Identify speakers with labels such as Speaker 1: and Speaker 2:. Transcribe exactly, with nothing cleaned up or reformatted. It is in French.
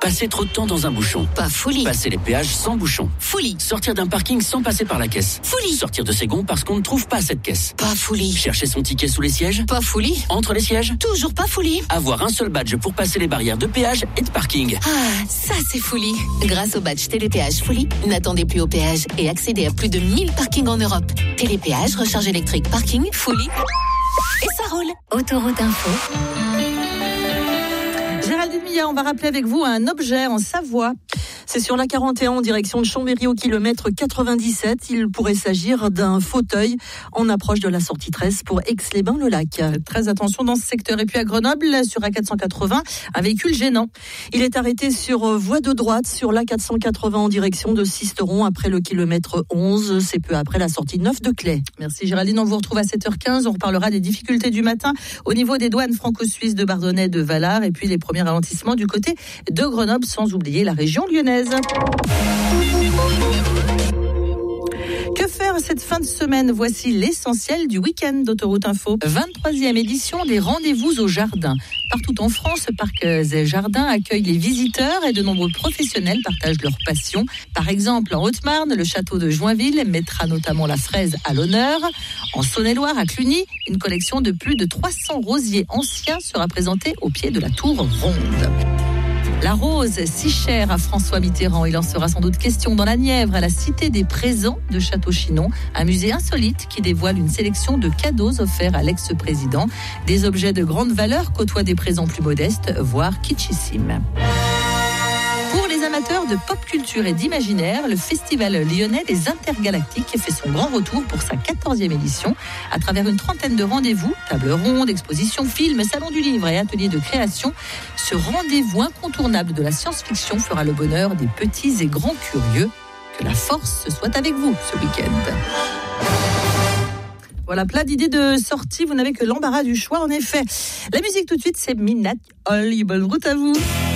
Speaker 1: Passer trop de temps dans un bouchon.
Speaker 2: Pas folie.
Speaker 1: Passer les péages sans bouchon.
Speaker 2: Folie.
Speaker 1: Sortir d'un parking sans passer par la caisse.
Speaker 2: Folie.
Speaker 1: Sortir de ses gonds parce qu'on ne trouve pas cette caisse.
Speaker 2: Pas folie.
Speaker 1: Chercher son ticket sous les sièges.
Speaker 2: Pas folie.
Speaker 1: Entre les sièges.
Speaker 2: Toujours pas folie.
Speaker 1: Avoir un seul badge pour passer les barrières de péage et de parking.
Speaker 2: Ah, ça c'est folie. Grâce au badge Télépéage Folie, n'attendez plus au péage et accédez à plus de mille parkings en Europe. Télépéage, recharge électrique, parking, Folie. Et ça roule. Autoroute Info.
Speaker 3: Géraldine Millat, on va rappeler avec vous un objet en Savoie. C'est sur la quarante et un en direction de Chambéry au kilomètre quatre-vingt-dix-sept. Il pourrait s'agir d'un fauteuil en approche de la sortie treize pour Aix-les-Bains-le-Lac. Très attention dans ce secteur. Et puis à Grenoble, sur A quatre cent quatre-vingts, un véhicule gênant. Il est arrêté sur voie de droite sur l'A quatre cent quatre-vingts en direction de Sisteron après le kilomètre onze. C'est peu après la sortie neuf de Claye. Merci Géraldine, on vous retrouve à sept heures quinze. On reparlera des difficultés du matin au niveau des douanes franco-suisses de Bardonnay, de Valard et puis les premiers ralentissements du côté de Grenoble, sans oublier la région lyonnaise. Que faire cette fin de semaine? Voici l'essentiel du week-end d'Autoroute Info. vingt-troisième édition des rendez-vous au jardin. Partout en France, parcs et jardins accueillent les visiteurs et de nombreux professionnels partagent leur passion. Par exemple, en Haute-Marne, le château de Joinville mettra notamment la fraise à l'honneur. En Saône-et-Loire, à Cluny, une collection de plus de trois cents rosiers anciens sera présentée au pied de la tour ronde. La rose, si chère à François Mitterrand, il en sera sans doute question dans la Nièvre, à la Cité des Présents de Château-Chinon, un musée insolite qui dévoile une sélection de cadeaux offerts à l'ex-président. Des objets de grande valeur côtoient des présents plus modestes, voire kitschissimes. Pour les amateurs de pop culture et d'imaginaire, le Festival lyonnais des Intergalactiques fait son grand retour pour sa quatorzième édition. À travers une trentaine de rendez-vous, tables rondes, expositions, films, salons du livre et ateliers de création, ce rendez-vous incontournable de la science-fiction fera le bonheur des petits et grands curieux. Que la force soit avec vous ce week-end. Voilà, plein d'idées de sortie. Vous n'avez que l'embarras du choix, en effet. La musique tout de suite, c'est Midnight Oil. Bonne route à vous.